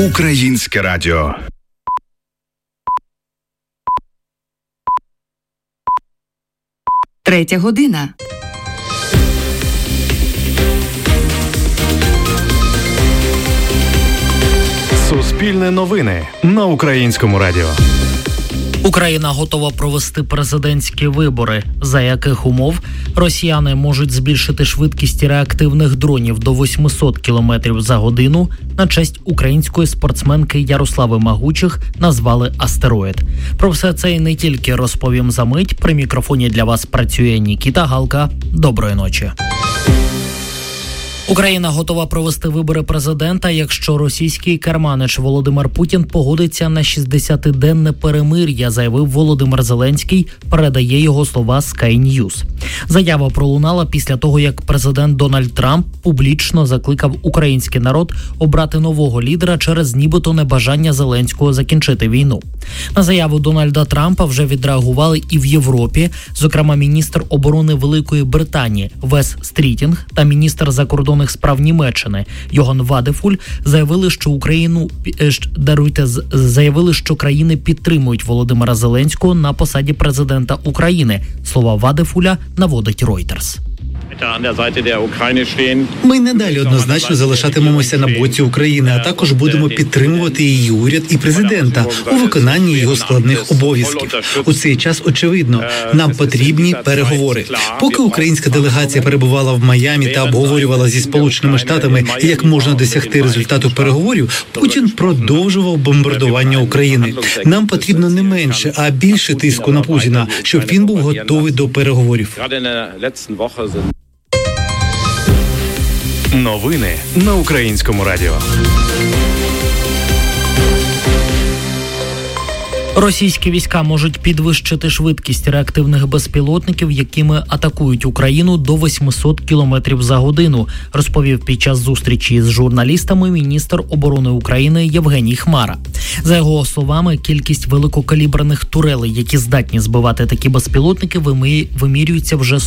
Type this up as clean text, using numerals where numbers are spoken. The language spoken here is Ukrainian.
Українське радіо. Третя година. Суспільне новини на Українському радіо. Україна готова провести президентські вибори, за яких умов росіяни можуть збільшити швидкість реактивних дронів до 800 км за годину на честь української спортсменки Ярослави Магучих назвали «Астероїд». Про все це і не тільки розповім за мить. При мікрофоні для вас працює Нікіта Галка. Доброї ночі. Україна готова провести вибори президента, якщо російський керманич Володимир Путін погодиться на 60-денне перемир'я, заявив Володимир Зеленський, передає його слова Sky News. Заява пролунала після того, як президент Дональд Трамп публічно закликав український народ обрати нового лідера через нібито небажання Зеленського закінчити війну. На заяву Дональда Трампа вже відреагували і в Європі, зокрема міністр оборони Великої Британії Вес Стрітінг та міністр закордонних справ Німеччини Йоган Вадефуль заявили, що країни підтримують Володимира Зеленського на посаді президента України. Слова Вадефуля наводить Reuters. Ми надалі однозначно залишатимемося на боці України, а також будемо підтримувати її уряд і президента у виконанні його складних обов'язків. У цей час, очевидно, нам потрібні переговори. Поки українська делегація перебувала в Майамі та обговорювала зі Сполученими Штатами, як можна досягти результату переговорів, Путін продовжував бомбардування України. Нам потрібно не менше, а більше тиску на Путіна, щоб він був готовий до переговорів. Новини на Українському радіо. Російські війська можуть підвищити швидкість реактивних безпілотників, якими атакують Україну, до 800 км за годину, розповів під час зустрічі з журналістами міністр оборони України Євгеній Хмара. За його словами, кількість великокаліберних турелей, які здатні збивати такі безпілотники, вимірюється вже